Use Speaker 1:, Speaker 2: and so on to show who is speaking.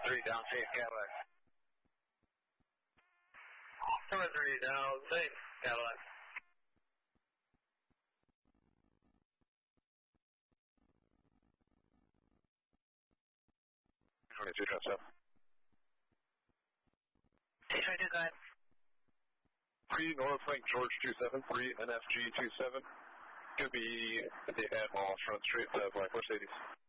Speaker 1: 3 down, safe Cadillac.
Speaker 2: Number 3 down, safe Cadillac.
Speaker 1: Drop 7.
Speaker 2: 22, go ahead.
Speaker 1: 3 North Link, George 27, 3 NFG 27. Could be at the Admiral, front straight to Black Horse 80s.